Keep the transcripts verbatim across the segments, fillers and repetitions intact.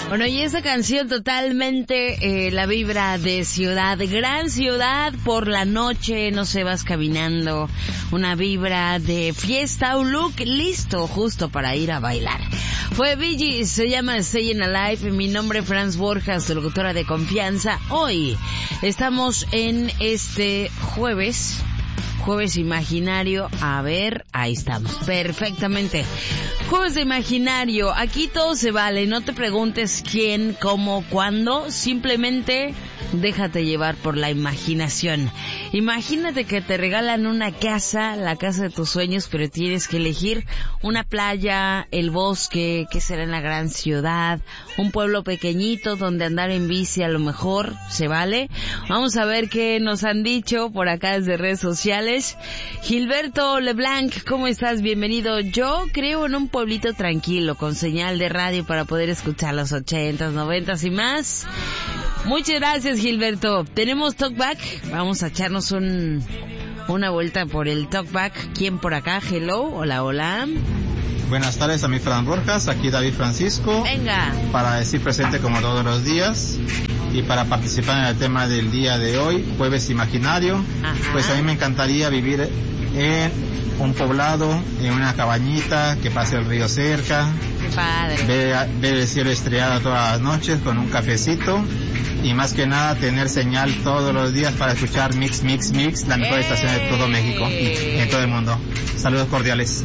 Bueno, y esa canción totalmente eh, la vibra de ciudad, gran ciudad por la noche, no se vas caminando, una vibra de fiesta, un look listo justo para ir a bailar. Fue Bee Gees, se llama Staying Alive, mi nombre es Franz Borjas, locutora de confianza. Hoy estamos en este jueves... Jueves imaginario, a ver, ahí estamos, perfectamente. Jueves de imaginario, aquí todo se vale, no te preguntes quién, cómo, cuándo, simplemente déjate llevar por la imaginación. Imagínate que te regalan una casa, la casa de tus sueños, pero tienes que elegir una playa, el bosque, que será en la gran ciudad, un pueblo pequeñito donde andar en bici a lo mejor, ¿se vale? Vamos a ver qué nos han dicho por acá desde redes sociales. Gilberto Leblanc, ¿cómo estás? Bienvenido. Yo creo en un pueblito tranquilo, con señal de radio para poder escuchar los ochentas, noventas y más. Muchas gracias, Gilberto. Tenemos Talkback. Vamos a echarnos un, una vuelta por el Talkback. ¿Quién por acá? Hello, hola, hola. Buenas tardes a mi Fran Borjas, aquí David Francisco. Venga. Para decir presente como todos los días y para participar en el tema del día de hoy, Jueves Imaginario. Ajá. Pues a mí me encantaría vivir en un poblado, en una cabañita, que pase el río cerca. Qué padre. Ver, ver el cielo estrellado todas las noches con un cafecito. Y más que nada tener señal todos los días para escuchar Mix, Mix, Mix, la mejor ¡Eh! estación de todo México y en todo el mundo. Saludos cordiales.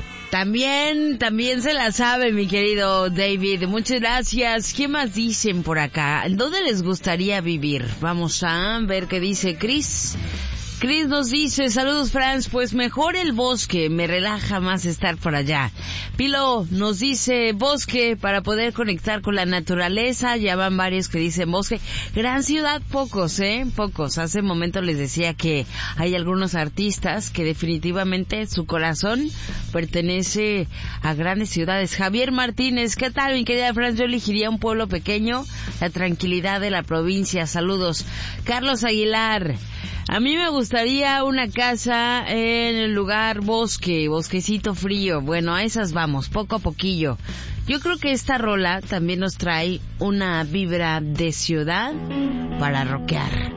También, también se la sabe, mi querido David. Muchas gracias. ¿Qué más dicen por acá? ¿Dónde les gustaría vivir? Vamos a ver qué dice Chris. Chris nos dice, saludos Franz, pues mejor el bosque, me relaja más estar por allá. Pilo nos dice bosque para poder conectar con la naturaleza, ya van varios que dicen bosque. Gran ciudad, pocos, eh, pocos. Hace un momento les decía que hay algunos artistas que definitivamente su corazón pertenece a grandes ciudades. Javier Martínez, ¿qué tal mi querida Franz? Yo elegiría un pueblo pequeño, la tranquilidad de la provincia, saludos. Carlos Aguilar, a mí me gustaría una casa en el lugar bosque, bosquecito frío. Bueno, a esas vamos, poco a poquillo. Yo creo que esta rola también nos trae una vibra de ciudad para rockear.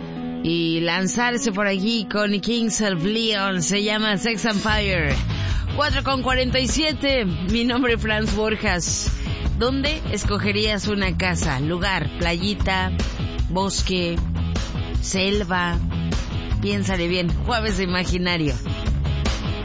Y lanzarse por aquí con Kings of Leon, se llama Sex and Fire. cuatro con cuarenta y siete, mi nombre es Franz Borjas. ¿Dónde escogerías una casa? Lugar, playita, bosque, selva. Piénsale bien, Jueves de Imaginario.